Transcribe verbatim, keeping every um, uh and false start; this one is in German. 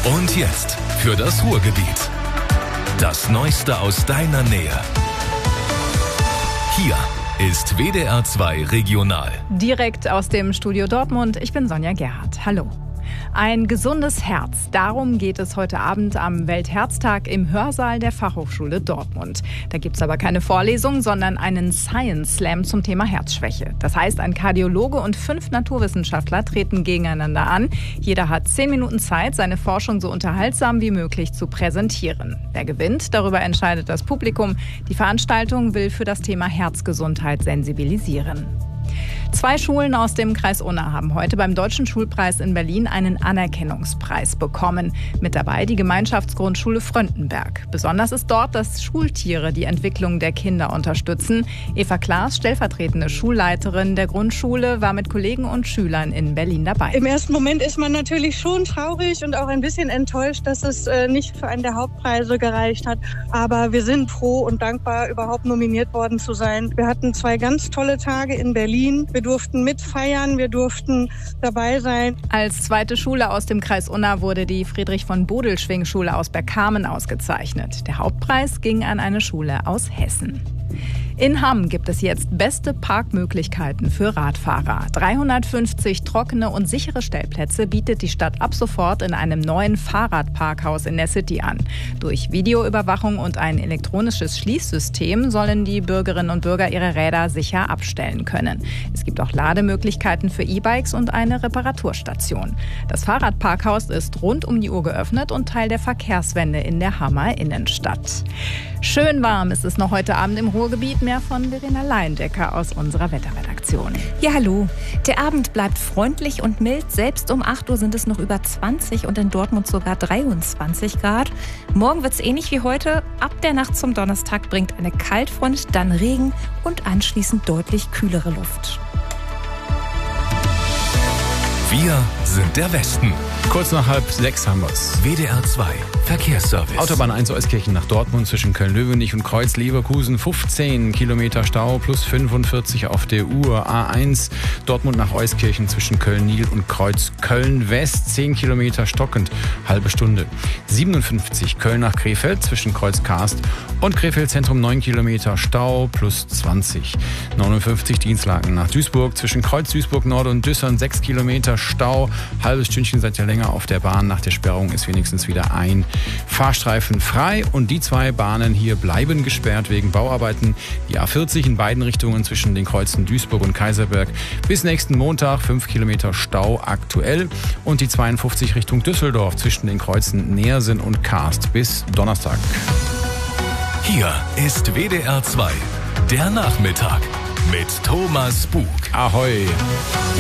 Und jetzt für das Ruhrgebiet. Das Neueste aus deiner Nähe. Hier ist W D R zwei Regional. Direkt aus dem Studio Dortmund. Ich bin Sonja Gerhardt. Hallo. Ein gesundes Herz. Darum geht es heute Abend am Weltherztag im Hörsaal der Fachhochschule Dortmund. Da gibt es aber keine Vorlesung, sondern einen Science Slam zum Thema Herzschwäche. Das heißt, ein Kardiologe und fünf Naturwissenschaftler treten gegeneinander an. Jeder hat zehn Minuten Zeit, seine Forschung so unterhaltsam wie möglich zu präsentieren. Wer gewinnt, darüber entscheidet das Publikum. Die Veranstaltung will für das Thema Herzgesundheit sensibilisieren. Zwei Schulen aus dem Kreis Unna haben heute beim Deutschen Schulpreis in Berlin einen Anerkennungspreis bekommen. Mit dabei die Gemeinschaftsgrundschule Fröndenberg. Besonders ist dort, dass Schultiere die Entwicklung der Kinder unterstützen. Eva Klaas, stellvertretende Schulleiterin der Grundschule, war mit Kollegen und Schülern in Berlin dabei. Im ersten Moment ist man natürlich schon traurig und auch ein bisschen enttäuscht, dass es äh, nicht für einen der Hauptpreise gereicht hat. Aber wir sind froh und dankbar, überhaupt nominiert worden zu sein. Wir hatten zwei ganz tolle Tage in Berlin. Wir durften mitfeiern, wir durften dabei sein. Als zweite Schule aus dem Kreis Unna wurde die Friedrich-von-Bodelschwingh-Schule aus Bergkamen ausgezeichnet. Der Hauptpreis ging an eine Schule aus Hessen. In Hamm gibt es jetzt beste Parkmöglichkeiten für Radfahrer. dreihundertfünfzig trockene und sichere Stellplätze bietet die Stadt ab sofort in einem neuen Fahrradparkhaus in der City an. Durch Videoüberwachung und ein elektronisches Schließsystem sollen die Bürgerinnen und Bürger ihre Räder sicher abstellen können. Es gibt auch Lademöglichkeiten für E-Bikes und eine Reparaturstation. Das Fahrradparkhaus ist rund um die Uhr geöffnet und Teil der Verkehrswende in der Hammer Innenstadt. Schön warm ist es noch heute Abend im Ruhrgebiet. Mehr von Verena Leindecker aus unserer Wetterredaktion. Ja, hallo. Der Abend bleibt freundlich und mild. Selbst um acht Uhr sind es noch über zwanzig und in Dortmund sogar dreiundzwanzig Grad. Morgen wird es ähnlich wie heute. Ab der Nacht zum Donnerstag bringt eine Kaltfront, dann Regen und anschließend deutlich kühlere Luft. Wir sind der Westen. Kurz nach halb sechs haben wir's. W D R zwei Verkehrsservice. Autobahn eins Euskirchen nach Dortmund zwischen Köln-Löwenich und Kreuz-Leverkusen. fünfzehn Kilometer Stau plus fünfundvierzig auf der Uhr. A eins Dortmund nach Euskirchen zwischen Köln-Nil und Kreuz-Köln-West. zehn Kilometer stockend, halbe Stunde. siebenundfünfzig Köln nach Krefeld zwischen Kreuz-Karst und Krefeld-Zentrum. neun Kilometer Stau plus zwanzig. neunundfünfzig Dienstlaken nach Duisburg zwischen Kreuz-Duisburg-Nord und Düssern. sechs Kilometer Stau. Halbes Stündchen seid ihr länger auf der Bahn. Nach der Sperrung ist wenigstens wieder ein Fahrstreifen frei. Und die zwei Bahnen hier bleiben gesperrt wegen Bauarbeiten. Die A vierzig in beiden Richtungen zwischen den Kreuzen Duisburg und Kaiserberg. Bis nächsten Montag fünf Kilometer Stau aktuell. Und die zweiundfünfzig Richtung Düsseldorf zwischen den Kreuzen Neersen und Karst bis Donnerstag. Hier ist W D R zwei, der Nachmittag mit Thomas Bug. Ahoi!